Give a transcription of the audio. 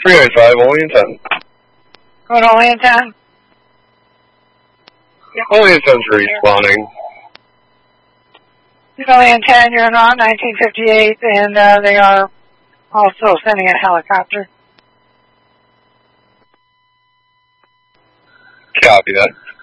385, only in 10. Going only in 10? Yep. Only in 10's respawning. Only in 10, you're on 1958, and they are also sending a helicopter. Copy that.